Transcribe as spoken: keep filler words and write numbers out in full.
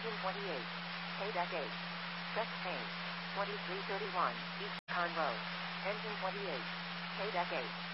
Engine twenty-eight. K-Deck eight. Check change. twenty-three thirty-one, East Con Road. Engine twenty-eight. K-Deck eight.